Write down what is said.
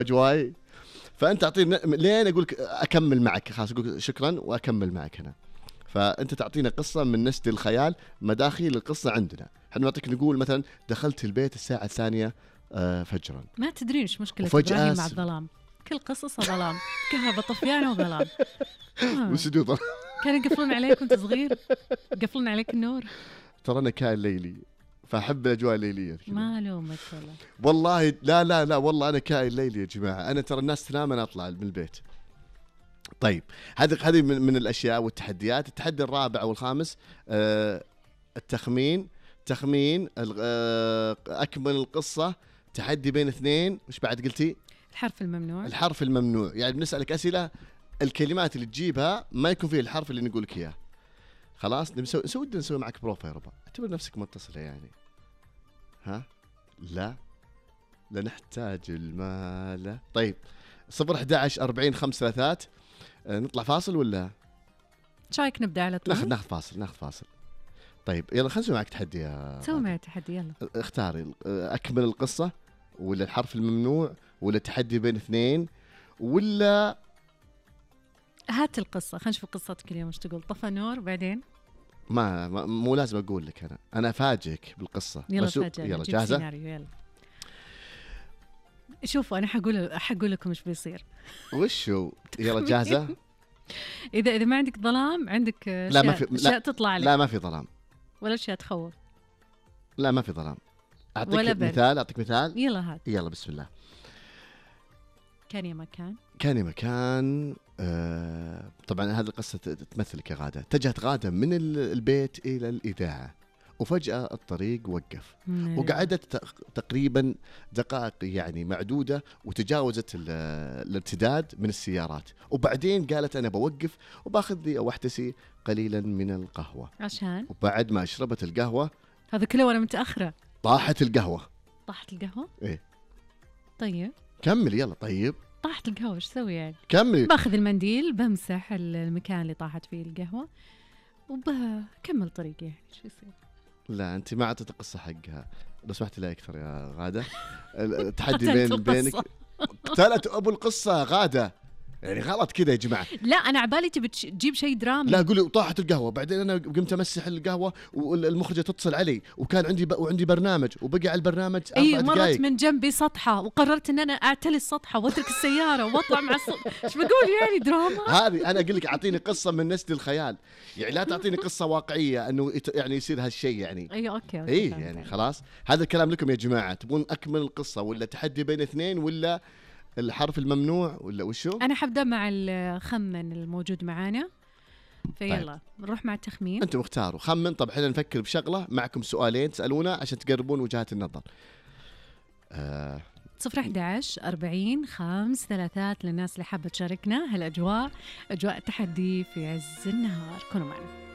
أجواي. فأنت تعطينا لين أقولك أكمل معك، خلاص أقول شكرا وأكمل معك هنا. فأنت تعطينا قصة من نسج الخيال، مداخل القصة عندنا. احنا نعطيك نقول مثلا دخلت البيت الساعة 2 فجرا. ما تدرين إيش مشكلة إبراهيم مع الظلام؟ كل قصصه ظلام، كهرباء طفيانة وظلام. وسدود ظلام. كانوا يقفلون عليك وانت صغير، يقفلون عليك النور. ترى أنا كائن ليلي فأحب الأجواء الليلية. ما لومك والله. لا والله أنا كائن ليلي يا جماعة. أنا ترى الناس تنام أنا أطلع من البيت. طيب هذه من الأشياء والتحديات. التحدي الرابع والخامس التخمين. أكمل القصة، تحدي بين اثنين. وش بعد قلتي؟ الحرف الممنوع. الحرف الممنوع يعني بنسألك أسئلة، الكلمات اللي تجيبها ما يكون فيه الحرف اللي نقولك إياه. خلاص نسوي معك بروفا يا ربا. اعتبر نفسك متصلة يعني. ها لا نحتاج المال. طيب 011 40 5 3. نطلع فاصل ولا شايك نبدأ على طول؟ ناخذ فاصل. طيب يلا خلينا نسوي معك تحدي يا سوي معي تحدي. يلا اختاري أكمل القصة ولا الحرف الممنوع ولا تحدي بين اثنين ولا هات القصة. خلينا نشوف قصتك اليوم. ايش تقول؟ طفى نور بعدين؟ ما مو لازم أقول لك. أنا أفاجئك بالقصة. يلا فاجئ. يلا جاهزة؟ يلا شوفوا أنا حقول لكم إيش بيصير. وشو؟ يلا جاهزة؟ إذا ما عندك ظلام عندك أشياء تطلع لك. لا ما في ظلام ولا أشياء تخوف. لا ما في ظلام. أعطيك مثال. يلا هات. يلا بسم الله. كان يا مكان. طبعا هذه القصة تمثلك يا غادة. اتجهت غادة من البيت إلى الإذاعة وفجأة الطريق وقف. وقعدت تقريبا دقائق يعني معدودة وتجاوزت الارتداد من السيارات. وبعدين قالت أنا بوقف وباخذ لي أو أحتسي قليلا من القهوة عشان. وبعد ما شربت القهوة هذا كله وأنا متأخرة. طاحت القهوة. إيه طيب كمل يلا. طيب طاحت القهوة ايش اسوي يعني؟ كمل. باخذ المنديل بمسح المكان اللي طاحت فيه القهوة وبكمل طريقي. يعني ايش يصير؟ لا انت ما اعطيت القصة حقها. لو سمحت لا اكثر يا غادة. التحدي بينك. قتلت ابو القصة غادة يعني غلط كذا يا جماعة. لا أنا عبالي تبي تجيب شيء درامي. لا قولي طاحت القهوة بعدين أنا قمت أمسح القهوة والمخرجة تتصل علي وكان عندي برنامج وبقي على البرنامج 4 دقائق. مرت من جنبي سطحة وقررت أن أنا أعتلي السطحة وأترك السيارة وأطلع مع إيش بقول يعني دراما. هذه أنا أقول لك أعطيني قصة من نسج الخيال يعني لا تعطيني قصة واقعية أنه يعني يصير هالشيء يعني. أوكي يعني خلاص هذا الكلام لكم يا جماعة. تبون أكمل القصة ولا تحدي بين اثنين ولا الحرف الممنوع ولا وشو؟ أنا حبدأ مع الخمن الموجود معانا. فيلا نروح مع التخمين. أنتم اختاروا خمن. طب احنا نفكر بشغلة. معكم سؤالين تسألونا عشان تقربون وجهات النظر. 011 40 5 3 للناس اللي حابة تشاركنا هالأجواء. أجواء التحدي في عز النهار. كونوا معنا.